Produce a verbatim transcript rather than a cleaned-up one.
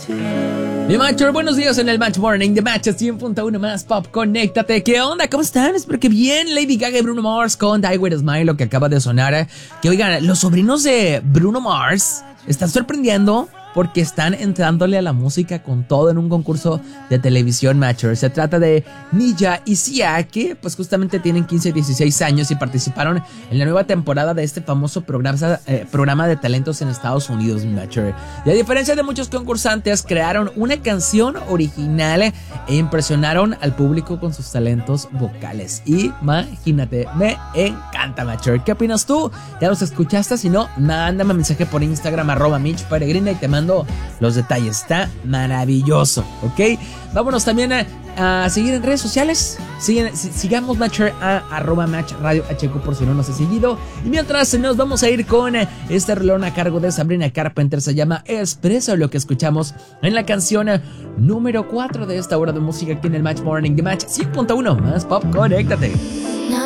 Mi Matcher, buenos días en el Match Morning de Match cien punto uno más Pop, conéctate. ¿Qué onda? ¿Cómo están? Espero que bien. Lady Gaga y Bruno Mars con Die With a Smile, lo que acaba de sonar. Que oigan, los sobrinos de Bruno Mars están sorprendiendo porque están entrándole a la música con todo en un concurso de televisión, Matcher. Se trata de Niya y Sia, que pues justamente tienen quince y dieciséis años y participaron en la nueva temporada de este famoso programa, eh, programa de talentos en Estados Unidos, Matcher. Y a diferencia de muchos concursantes, crearon una canción original e impresionaron al público con sus talentos vocales. Imagínate, me encanta, Matcher. ¿Qué opinas tú? ¿Ya los escuchaste? Si no, mándame un mensaje por Instagram, arroba Mitch Peregrina, y te mando los detalles. Está maravilloso, ¿ok? Vámonos también a, a seguir en redes sociales. Siguen, sigamos Matcher a arroba Match Radio H Q por si no nos has seguido. Y mientras nos vamos a ir con este reloj a cargo de Sabrina Carpenter. Se llama Espresso, lo que escuchamos en la canción número cuatro de esta hora de música aquí en el Match Morning de Match cien punto uno más Pop, conéctate.